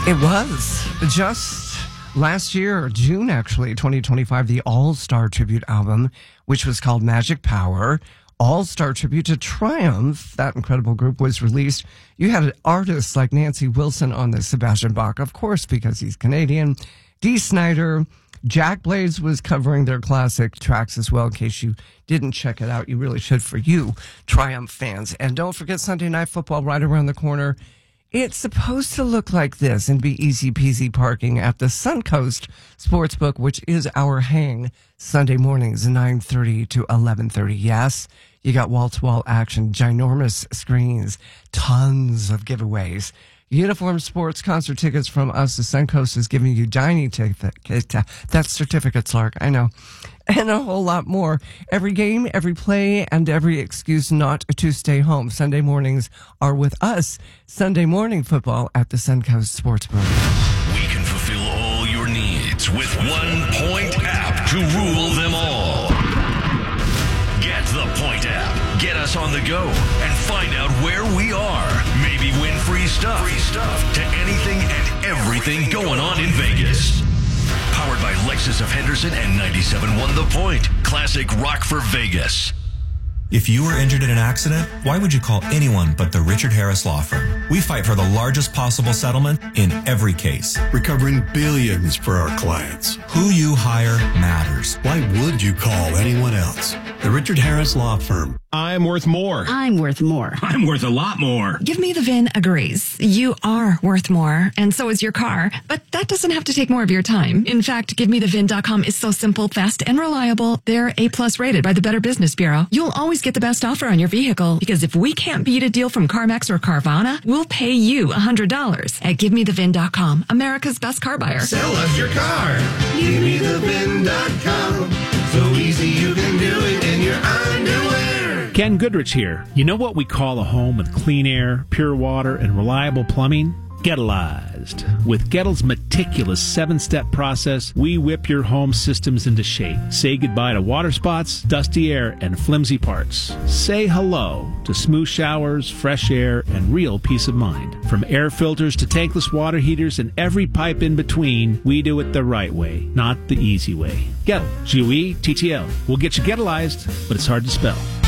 It was just last year, June actually, 2025, the All-Star Tribute album, which was called Magic Power. All-Star Tribute to Triumph, that incredible group, was released. You had artists like Nancy Wilson on this, Sebastian Bach, of course, because he's Canadian, Dee Snider, Jack Blades was covering their classic tracks as well. In case you didn't check it out, you really should for you, Triumph fans. And don't forget Sunday Night Football right around the corner. It's supposed to look like this and be easy peasy parking at the Suncoast Sportsbook, which is our hang Sunday mornings, 9:30 to 11:30. Yes, you got wall-to-wall action, ginormous screens, tons of giveaways. Uniform sports concert tickets from us. The Suncoast is giving you dining tickets. That's certificates, Lark. I know. And a whole lot more. Every game, every play, and every excuse not to stay home. Sunday mornings are with us. Sunday morning football at the Suncoast Sportsbook. We can fulfill all your needs with 1 Point app to rule them all. Get the Point app. Get us on the go and find out where we are. Maybe win free stuff to anything and everything going on in Vegas. Powered by Lexus of Henderson and 97.1 The Point. Classic rock for Vegas. If you were injured in an accident, why would you call anyone but the Richard Harris Law Firm? We fight for the largest possible settlement in every case. Recovering billions for our clients. Who you hire matters. Why would you call anyone else? The Richard Harris Law Firm. I'm worth more. I'm worth more. I'm worth a lot more. Give Me the VIN agrees. You are worth more, and so is your car. But that doesn't have to take more of your time. In fact, GiveMeTheVIN.com is so simple, fast, and reliable. They're A+ rated by the Better Business Bureau. You'll always get the best offer on your vehicle, because if we can't beat a deal from CarMax or Carvana, we'll pay you $100 at GiveMeTheVIN.com, America's best car buyer. Sell us your car. GiveMeTheVIN.com. So easy you can do it in your underwear. Ken Goodrich here. You know what we call a home with clean air, pure water, and reliable plumbing? Gettleized. With Gettle's meticulous 7-step process, we whip your home systems into shape. Say goodbye to water spots, dusty air, and flimsy parts. Say hello to smooth showers, fresh air, and real peace of mind. From air filters to tankless water heaters and every pipe in between, we do it the right way, not the easy way. Gettle, G-O-E-T-T-L. We'll get you Gettleized, but it's hard to spell.